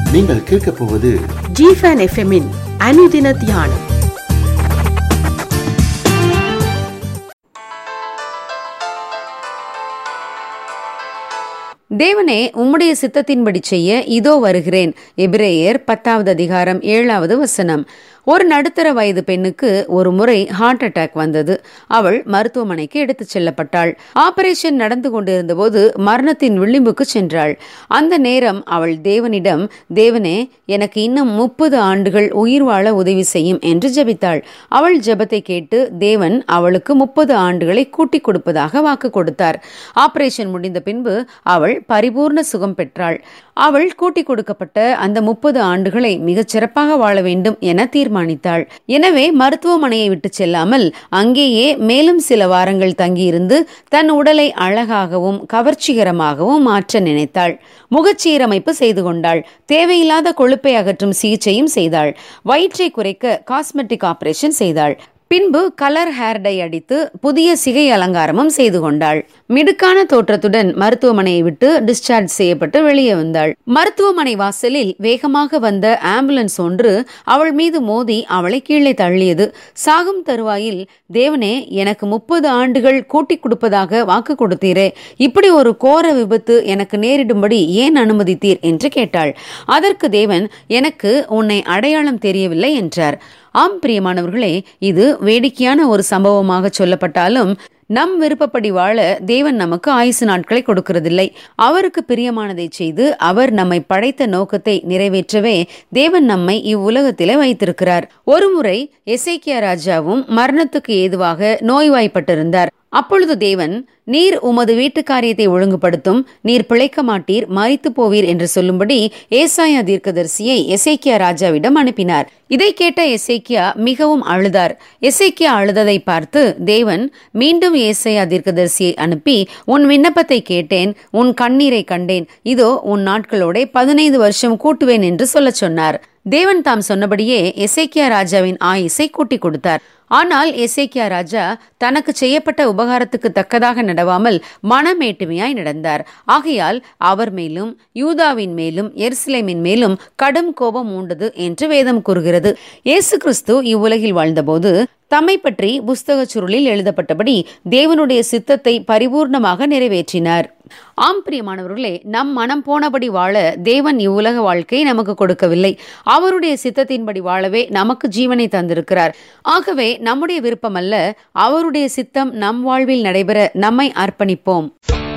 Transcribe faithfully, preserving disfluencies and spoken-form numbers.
நீங்கள் கேட்க போவது ஜிஃபன் எஃப்எம்மின் அனுதின தியானம். தேவனே, உம்முடைய சித்தத்தின்படி செய்ய இதோ வருகிறேன். எபிரேயர் பத்தாவது அதிகாரம் ஏழாவது வசனம். ஒரு நடுத்தர வயது பெண்ணுக்கு ஒரு முறை ஹார்ட் அட்டாக் வந்தது. அவள் மருத்துவமனைக்கு எடுத்துச் செல்லப்பட்டாள். ஆபரேஷன் நடந்து கொண்டிருந்த போது மரணத்தின் விளிம்புக்கு சென்றாள். அந்த நேரம் அவள் தேவனிடம், தேவனே, எனக்கு இன்னும் முப்பது ஆண்டுகள் உயிர் வாழ உதவி செய்யும் என்று ஜெபித்தாள். அவள் ஜெபத்தை கேட்டு தேவன் அவளுக்கு முப்பது ஆண்டுகளை கூட்டிக் கொடுப்பதாக வாக்கு கொடுத்தார். ஆபரேஷன் முடிந்த பின்பு அவள் பரிபூர்ண சுகம் பெற்றாள். அவள் கூட்டிக் கொடுக்கப்பட்ட அந்த முப்பது ஆண்டுகளை மிகச் சிறப்பாக வாழ வேண்டும் என தீர்மானித்தாள். எனவே மருத்துவமனையை விட்டு செல்லாமல் அங்கேயே மேலும் சில வாரங்கள் தங்கியிருந்து தன் உடலை அழகாகவும் கவர்ச்சிகரமாகவும் மாற்ற நினைத்தாள். முகச்சீரமைப்பு செய்து கொண்டாள். தேவையில்லாத கொழுப்பை அகற்றும் சிகிச்சையும் செய்தாள். வயிற்றை குறைக்க காஸ்மெட்டிக் ஆபரேஷன் செய்தாள். பின்பு கலர் ஹேர் டை அடித்து புதிய சிகை அலங்காரமும் செய்து கொண்டாள். மிடுக்கான தோற்றத்துடன் மருத்துவமனையை விட்டு டிஸ்சார்ஜ் செய்யப்பட்டு வெளியே வந்தாள். மருத்துவமனை வாசலில் வேகமாக வந்த ஆம்புலன்ஸ் ஒன்று அவள் மீது மோதி அவளை கீழே தள்ளியது. சாகும் தருவாயில், தேவனே, எனக்கு முப்பது ஆண்டுகள் கூட்டிக் கொடுப்பதாக வாக்கு கொடுத்தீரே, இப்படி ஒரு கோர விபத்து எனக்கு நேரிடும்படி ஏன் அனுமதித்தீர் என்று கேட்டாள். அதற்கு தேவன், எனக்கு உன்னை அடையாளம் தெரியவில்லை என்றார். ஆம் பிரியமானவர்களே, இது வேடிக்கையான ஒரு சம்பவமாக சொல்லப்பட்டாலும் நம் விருப்பப்படி வாழ தேவன் நமக்கு ஆயுசு நாட்களை கொடுக்கிறதில்லை. அவருக்கு பிரியமானதை செய்து அவர் நம்மை படைத்த நோக்கத்தை நிறைவேற்றவே தேவன் நம்மை இவ்வுலகத்திலே வைத்திருக்கிறார். ஒருமுறை எசேக்கியா ராஜாவும் மரணத்துக்கு ஏதுவாக நோய்வாய்ப்பட்டிருந்தார். அப்பொழுது தேவன், நீர் உமது வீட்டு காரியத்தை ஒழுங்குபடுத்தும், நீர் பிழைக்க மாட்டீர், மரித்து போவீர் என்று சொல்லும்படி ஏசாயா தீர்க்கதரிசியை எசேக்கியா ராஜாவிடம் அனுப்பினார். இதை கேட்ட எசேக்கியா மிகவும் அழுதார். எசேக்கியா அழுததை பார்த்து தேவன் மீண்டும் ஏசாயா தீர்க்கதரிசியை அனுப்பி, உன் விண்ணப்பத்தை கேட்டேன், உன் கண்ணீரை கண்டேன், இதோ உன் நாட்களோட பதினைந்து வருஷம் கூட்டுவேன் என்று சொல்ல சொன்னார். தேவன் தாம் சொன்னபடியே எசேக்கியா ராஜாவின் ஆயுசை கூட்டி கொடுத்தார். ஆனால் எசேக்கியா ராஜா தனக்கு செய்யப்பட்ட உபகாரத்துக்கு தக்கதாக நடவாமல் மனமேட்டுமையாய் நடந்தார். ஆகையால் அவர் மேலும் யூதாவின் மேலும் எருசலேமின் மேலும் கடும் கோபம் உண்டது என்று வேதம் கூறுகிறது. இயேசு கிறிஸ்து இவ்வுலகில் வாழ்ந்தபோது தம்மை பற்றி புஸ்தக சுருளில் எழுதப்பட்டபடி தேவனுடைய சித்தத்தை பரிபூர்ணமாக நிறைவேற்றினார். ஆம் பிரியமானவர்களே, நம் மனம் போனபடி வாழ தேவன் இவ்வுலக வாழ்க்கையை நமக்கு கொடுக்கவில்லை. அவருடைய சித்தத்தின்படி வாழவே நமக்கு ஜீவனை தந்திருக்கிறார். ஆகவே நம்முடைய விருப்பம் அல்ல, அவருடைய சித்தம் நம் வாழ்வில் நடைபெற நம்மை அர்ப்பணிப்போம்.